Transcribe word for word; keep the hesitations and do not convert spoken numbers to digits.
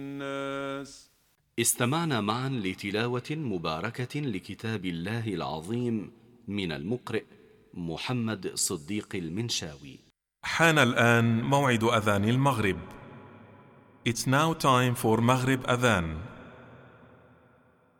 الناس. استمعنا معا لتلاوة مباركة لكتاب الله العظيم من المقرئ محمد صديق المنشاوي. حان الآن موعد أذان المغرب. It's now time for Maghrib Adhan